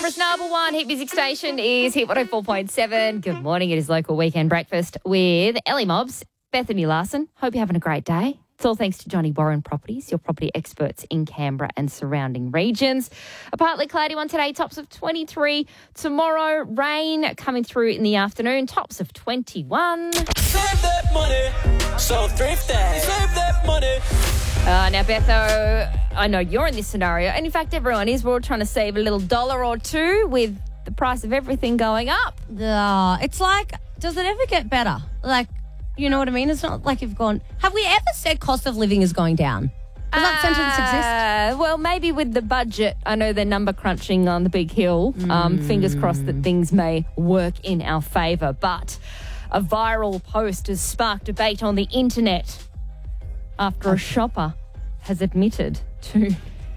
Canberra's number one hit music station is Hit 104.7. Good morning. It is Local Weekend Breakfast with Ellie Mobbs, Bethany Larson. Hope you're having a great day. It's all thanks to Johnny Warren Properties, your property experts in Canberra and surrounding regions. A partly cloudy one today, tops of 23. Tomorrow, rain coming through in the afternoon, tops of 21. Save that money, so thrifty. Save that money. Now, Betho, I know you're in this scenario, and in fact, everyone is. We're all trying to save a little dollar or two with the price of everything going up. It's like, does it ever get better? Like, you know what I mean? It's not like you've gone, have we ever said cost of living is going down? Does that sentence exist? Well, maybe with the budget. I know they're number crunching on the big hill. Fingers crossed that things may work in our favour. But a viral post has sparked debate on the internet after a shopper has admitted to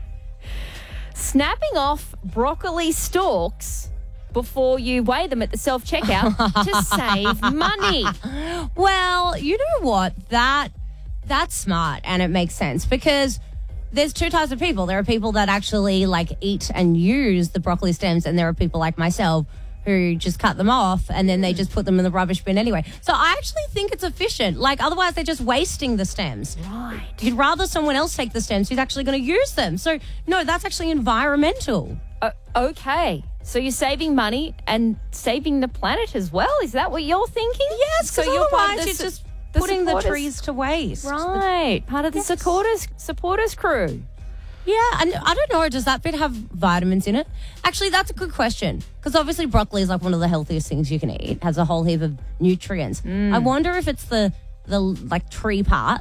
snapping off broccoli stalks before you weigh them at the self-checkout to save money. Well, you know what? That's smart and it makes sense because there's two types of people. There are people that actually eat and use the broccoli stems, and there are people like myself who just cut them off and then they just put them in the rubbish bin anyway. So I actually think it's efficient. Otherwise they're just wasting the stems. Right. You'd rather someone else take the stems who's actually going to use them. So no, that's actually environmental. Okay. So you're saving money and saving the planet as well? Is that what you're thinking? Yes, so because you're part otherwise of you're just putting the trees to waste. Right. Part of the supporters crew. Yeah, and I don't know, does that bit have vitamins in it? Actually, that's a good question, because obviously broccoli is one of the healthiest things you can eat. It has a whole heap of nutrients. I wonder if it's the tree part,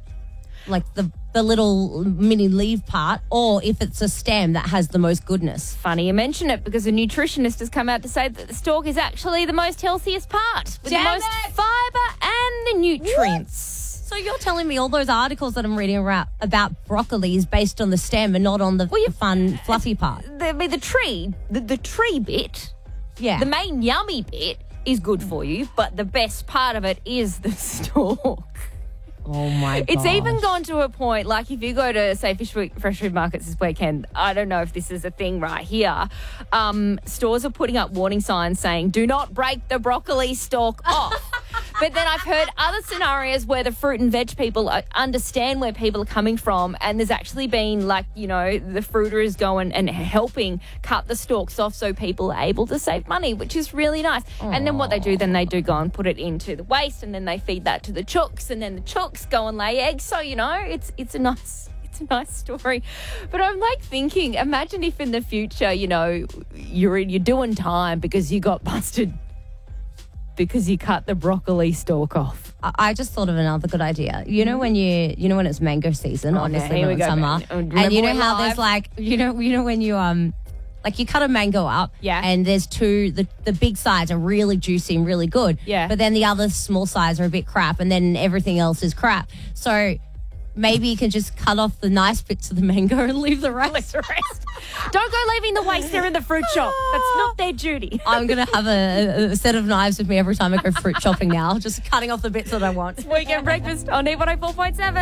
the little mini leaf part, or if it's a stem that has the most goodness. Funny you mention it, because a nutritionist has come out to say that the stalk is actually the most healthiest part, with the most fibre and the nutrients. So you're telling me all those articles that I'm reading about broccoli is based on the stem and not on the fun, fluffy part? The tree bit, yeah, the main yummy bit is good for you, but the best part of it is the stalk. Oh, my God. It's even gone to a point, if you go to, say, fresh food markets this weekend, I don't know if this is a thing right here, stores are putting up warning signs saying, do not break the broccoli stalk off. But then I've heard other scenarios where the fruit and veg people understand where people are coming from, and there's actually been, the fruiter is going and helping cut the stalks off so people are able to save money, which is really nice. Aww. And then what they do go and put it into the waste, and then they feed that to the chooks, and then the chooks go and lay eggs. So, it's a nice story. But I'm thinking, imagine if in the future, you're doing time because you got busted because you cut the broccoli stalk off. I just thought of another good idea. You know when when it's mango season, obviously when it's summer, and you know how there's when you you cut a mango up, yeah, and there's the big sides are really juicy and really good, yeah, but then the other small sides are a bit crap, and then everything else is crap. So maybe you can just cut off the nice bits of the mango and leave the rest. Don't go leaving the waste there in the fruit shop. That's not their duty. I'm going to have a set of knives with me every time I go fruit shopping now, just cutting off the bits that I want. Weekend Breakfast on Hit 104.7.